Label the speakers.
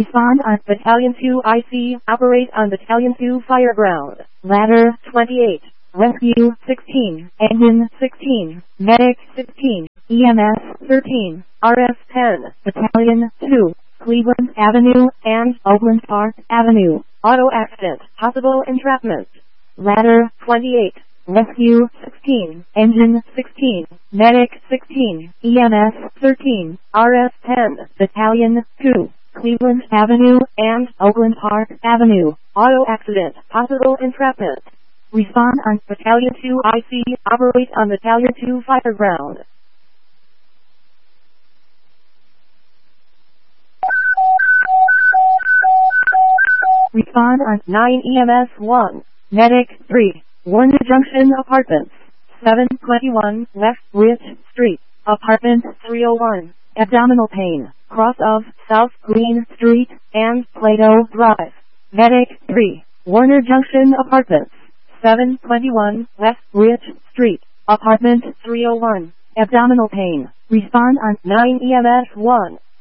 Speaker 1: Respond on Battalion 2 IC. Operate on Battalion 2 Fireground. Ladder 28. Rescue 16. Engine 16. Medic 16. EMS 13. RF 10. Battalion 2. Cleveland Avenue and Oakland Park Avenue. Auto accident. Possible entrapment. Ladder 28. Rescue 16. Engine 16. Medic 16. EMS 13. RF 10. Battalion 2. Cleveland Avenue and Oakland Park Avenue. Auto accident. Possible entrapment. Respond on Battalion 2 IC. Operate on Battalion 2 Fireground. Respond on 9 EMS 1. Medic 3. Warner Junction Apartments. 721 West Rich Street. Apartment 301. Abdominal pain. Cross of South Green Street and Plato Drive. Medic 3. Warner Junction Apartments. 721 West Rich Street. Apartment 301. Abdominal pain. Respond on 9 EMS 1.